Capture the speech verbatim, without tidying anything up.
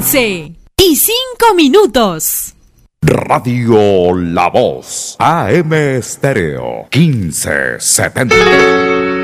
once y cinco minutos. Radio La Voz, A M Estéreo, quince setenta.